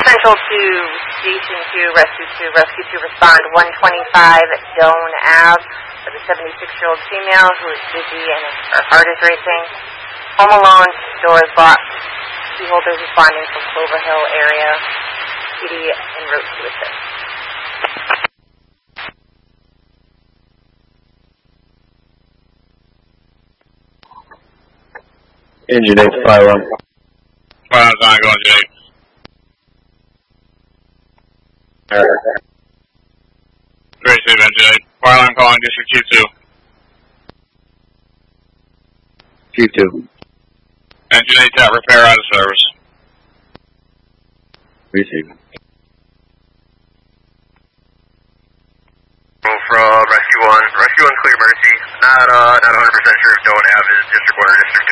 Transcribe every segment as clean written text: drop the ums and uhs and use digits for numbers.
Central to Station 2, Rescue 2. Rescue 2 respond 125 Doane Ave with a 76-year-old female who is dizzy and her heart is racing. Home alone, door is locked. Key holders responding from Clover Hill area. PD en route to assist. Engine 8 fire alarm. Fire alarm's on, go engine 8. Great save, engine 8. Fire alarm calling District Chief 2. Chief 2. Engine 8 tap repair out of service. Receiving. From Rescue 1. Rescue 1, clear emergency. Not 100% sure if Doane Ave is District 1 or District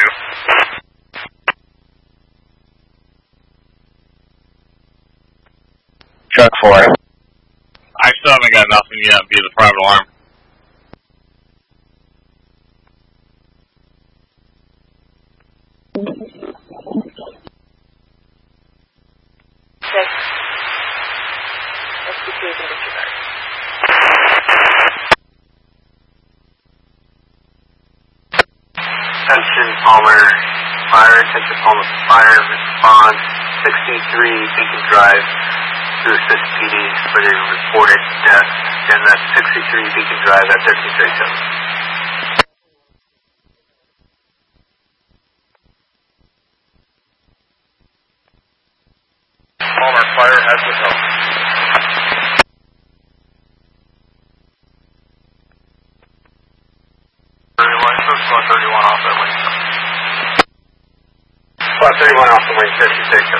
2. Truck 4. I still haven't got nothing yet via the private alarm. Rescue 2 is in disregard. Attention Palmer Fire, attention Palmer Fire, respond 63 Beacon Drive to assist PD for the reported death. Again, that's 63 Beacon Drive at 1337. Palmer Fire has the help. Spot 31 off the wing 56.